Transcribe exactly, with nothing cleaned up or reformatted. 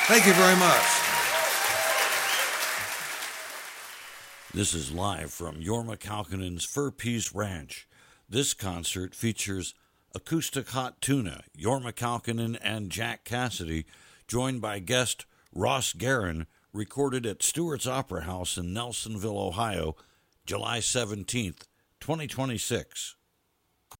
Thank you very much. This is live from Jorma Kaukonen's Fur Peace Ranch. This concert features Acoustic Hot Tuna, Jorma Kaukonen and Jack Cassidy, joined by guest Ross Guerin, recorded at Stewart's Opera House in Nelsonville, Ohio, July seventeenth, twenty twenty-six.